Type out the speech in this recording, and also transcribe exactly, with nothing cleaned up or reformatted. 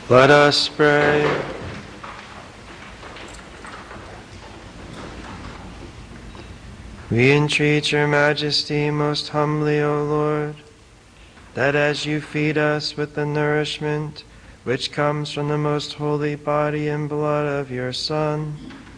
Let us pray. We entreat your majesty most humbly, O Lord, that as you feed us with the nourishment which comes from the most holy body and blood of your Son,